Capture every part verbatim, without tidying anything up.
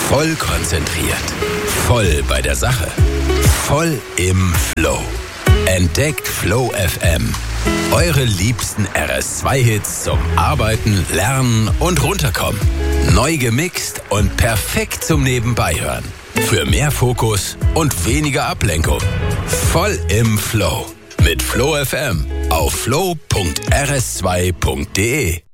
Voll konzentriert. Voll bei der Sache. Voll im Flow. Entdeckt Flow F M. Eure liebsten R S zwei Hits zum Arbeiten, Lernen und Runterkommen. Neu gemixt und perfekt zum Nebenbeihören. Für mehr Fokus und weniger Ablenkung. Voll im Flow. Mit Flow F M auf flow punkt r s zwei punkt d e.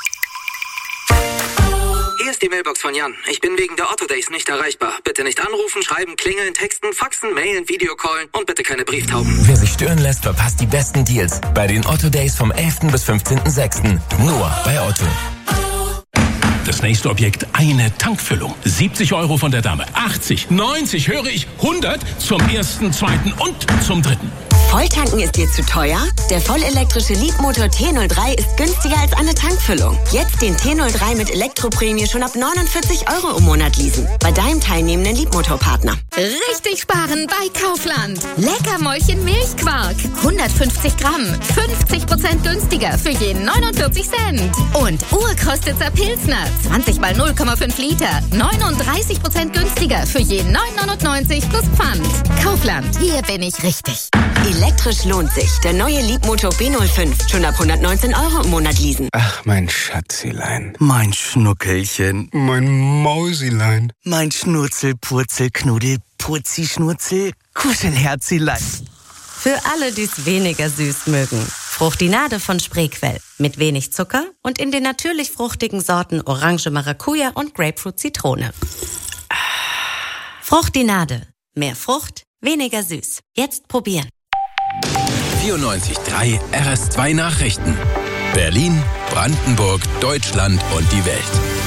Hier ist die Mailbox von Jan. Ich bin wegen der Otto Days nicht erreichbar. Bitte nicht anrufen, schreiben, klingeln, texten, faxen, mailen, Videocallen und bitte keine Brieftauben. Wer sich stören lässt, verpasst die besten Deals bei den Otto Days vom elften bis fünfzehnten sechsten Nur bei Otto. Das nächste Objekt, eine Tankfüllung. siebzig Euro von der Dame, achtzig, neunzig, höre ich, hundert zum ersten, zweiten und zum dritten. Volltanken ist dir zu teuer? Der vollelektrische Leapmotor T null drei ist günstiger als eine Tankfüllung. Jetzt den T null drei mit Elektroprämie schon ab neunundvierzig Euro im Monat leasen. Bei deinem teilnehmenden Leapmotor-Partner. Richtig sparen bei Kaufland. Leckermäulchen Milchquark. hundertfünfzig Gramm. fünfzig Prozent günstiger für jeden neunundvierzig Cent. Und Urkostitzer Pilsner. zwanzig mal null Komma fünf Liter. neununddreißig Prozent günstiger für jeden neun neunundneunzig plus Pfand. Kaufland. Hier bin ich richtig. Elektrisch lohnt sich. Der neue Leapmotor B null fünf. Schon ab hundertneunzehn Euro im Monat leasen. Ach, mein Schatzilein. Mein Schnuckelchen. Mein Mausilein. Mein Schnurzel, Purzel, Knuddel, Purzi, Schnurzel, Kuschelherzilein. Für alle, die es weniger süß mögen. Fruchtinade von Spreequell. Mit wenig Zucker und in den natürlich fruchtigen Sorten Orange Maracuja und Grapefruit Zitrone. Fruchtinade. Mehr Frucht, weniger süß. Jetzt probieren. vierundneunzig Komma drei R S zwei Nachrichten. Berlin, Brandenburg, Deutschland und die Welt.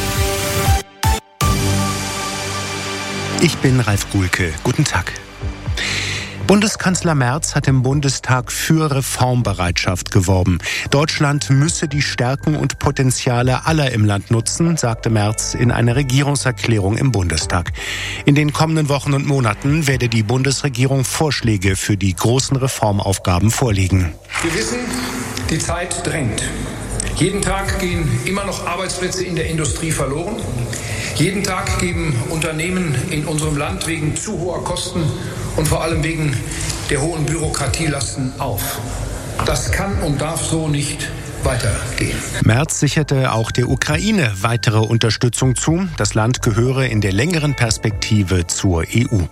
Ich bin Ralf Guhlke. Guten Tag. Bundeskanzler Merz hat im Bundestag für Reformbereitschaft geworben. Deutschland müsse die Stärken und Potenziale aller im Land nutzen, sagte Merz in einer Regierungserklärung im Bundestag. In den kommenden Wochen und Monaten werde die Bundesregierung Vorschläge für die großen Reformaufgaben vorlegen. Wir wissen, die Zeit drängt. Jeden Tag gehen immer noch Arbeitsplätze in der Industrie verloren. Jeden Tag geben Unternehmen in unserem Land wegen zu hoher Kosten und vor allem wegen der hohen Bürokratielasten auf. Das kann und darf so nicht weitergehen. Merz sicherte auch der Ukraine weitere Unterstützung zu. Das Land gehöre in der längeren Perspektive zur E U.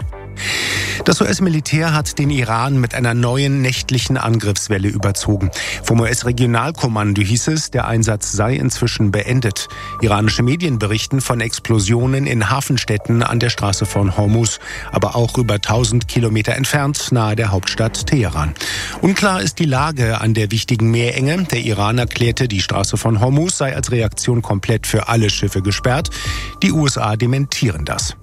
Das U S-Militär hat den Iran mit einer neuen nächtlichen Angriffswelle überzogen. Vom U S-Regionalkommando hieß es, der Einsatz sei inzwischen beendet. Iranische Medien berichten von Explosionen in Hafenstädten an der Straße von Hormuz, aber auch über tausend Kilometer entfernt nahe der Hauptstadt Teheran. Unklar ist die Lage an der wichtigen Meerenge. Der Iran erklärte, die Straße von Hormuz sei als Reaktion komplett für alle Schiffe gesperrt. Die U S A dementieren das.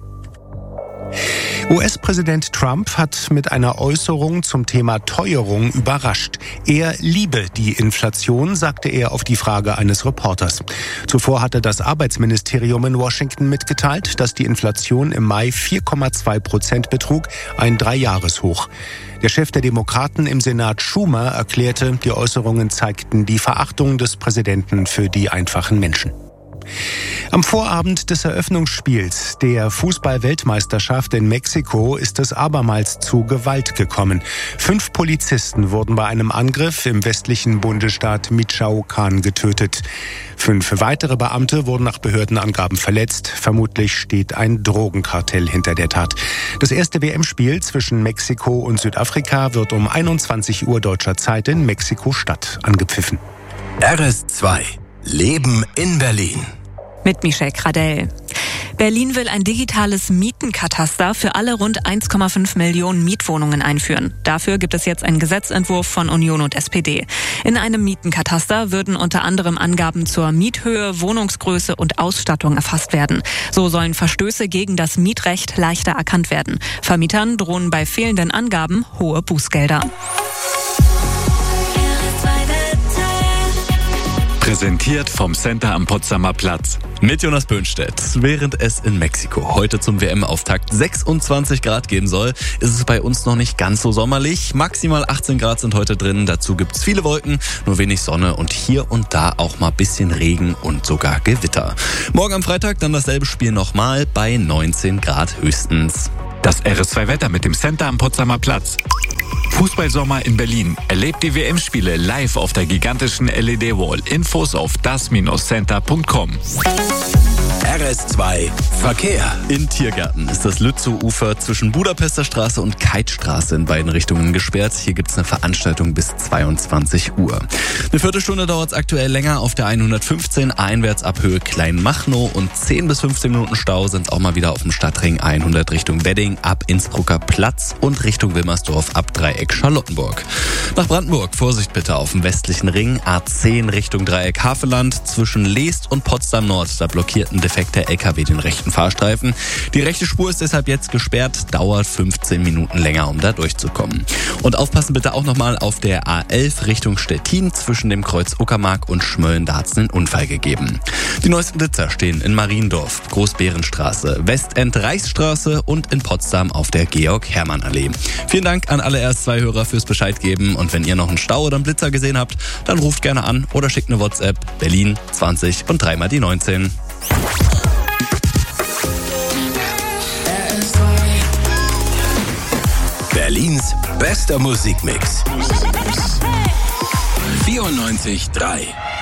U S-Präsident Trump hat mit einer Äußerung zum Thema Teuerung überrascht. Er liebe die Inflation, sagte er auf die Frage eines Reporters. Zuvor hatte das Arbeitsministerium in Washington mitgeteilt, dass die Inflation im Mai vier Komma zwei Prozent betrug, ein Dreijahreshoch. Der Chef der Demokraten im Senat Schumer erklärte, die Äußerungen zeigten die Verachtung des Präsidenten für die einfachen Menschen. Am Vorabend des Eröffnungsspiels der Fußball-Weltmeisterschaft in Mexiko ist es abermals zu Gewalt gekommen. Fünf Polizisten wurden bei einem Angriff im westlichen Bundesstaat Michoacán getötet. Fünf weitere Beamte wurden nach Behördenangaben verletzt. Vermutlich steht ein Drogenkartell hinter der Tat. Das erste W M-Spiel zwischen Mexiko und Südafrika wird um einundzwanzig Uhr deutscher Zeit in Mexiko-Stadt angepfiffen. R S zwei. Leben in Berlin. Mit Michelle Kradell. Berlin will ein digitales Mietenkataster für alle rund eins Komma fünf Millionen Mietwohnungen einführen. Dafür gibt es jetzt einen Gesetzentwurf von Union und S P D. In einem Mietenkataster würden unter anderem Angaben zur Miethöhe, Wohnungsgröße und Ausstattung erfasst werden. So sollen Verstöße gegen das Mietrecht leichter erkannt werden. Vermietern drohen bei fehlenden Angaben hohe Bußgelder. Präsentiert vom Center am Potsdamer Platz. Mit Jonas Böhnstedt. Während es in Mexiko heute zum W M-Auftakt sechsundzwanzig Grad geben soll, ist es bei uns noch nicht ganz so sommerlich. Maximal achtzehn Grad sind heute drin. Dazu gibt's viele Wolken, nur wenig Sonne und hier und da auch mal bisschen Regen und sogar Gewitter. Morgen am Freitag dann dasselbe Spiel nochmal bei neunzehn Grad höchstens. Das R S zwei Wetter mit dem Center am Potsdamer Platz. Fußballsommer in Berlin. Erlebt die W M-Spiele live auf der gigantischen L E D-Wall. Infos auf das Center punkt com. R S zwei Verkehr. In Tiergarten ist das Lützow-Ufer zwischen Budapester Straße und Keithstraße in beiden Richtungen gesperrt. Hier gibt's eine Veranstaltung bis zweiundzwanzig Uhr. Eine Viertelstunde dauert's aktuell länger auf der hundertfünfzehn einwärts ab Höhe Kleinmachnow und zehn bis fünfzehn Minuten Stau sind's auch mal wieder auf dem Stadtring hundert Richtung Wedding ab Innsbrucker Platz und Richtung Wilmersdorf ab Dreieck Charlottenburg. Nach Brandenburg Vorsicht bitte auf dem westlichen Ring A zehn Richtung Dreieck Havelland zwischen Leest und Potsdam Nord. Da blockiert ein defekter L K W den rechten Fahrstreifen. Die rechte Spur ist deshalb jetzt gesperrt, dauert fünfzehn Minuten länger, um da durchzukommen. Und aufpassen bitte auch nochmal auf der A elf Richtung Stettin zwischen dem Kreuz Uckermark und Schmölln. Da hat's einen Unfall gegeben. Die neuesten Blitzer stehen in Mariendorf, Großbärenstraße, Westend Reichsstraße und in Potsdam auf der Georg-Hermann-Allee. Vielen Dank an alle R S zwei Hörer fürs Bescheid geben und wenn ihr noch einen Stau oder einen Blitzer gesehen habt, dann ruft gerne an oder schickt eine WhatsApp Berlin zwanzig und dreimal die neunzehn. Berlins bester Musikmix. vierundneunzig Komma drei